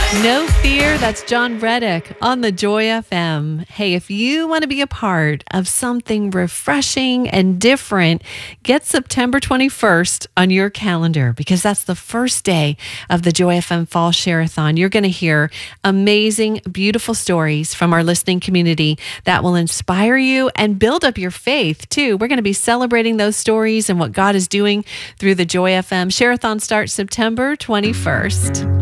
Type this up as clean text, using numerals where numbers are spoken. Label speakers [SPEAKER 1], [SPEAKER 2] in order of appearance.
[SPEAKER 1] No Fear, that's John Reddick on the Joy FM. Hey, if you want to be a part of something refreshing and different, get September 21st on your calendar because that's the first day of the Joy FM Fall Share-a-thon. You're going to hear amazing, beautiful stories from our listening community that will inspire you and build up your faith too. We're going to be celebrating those stories and what God is doing through the Joy FM Share-a-thon starts September 21st.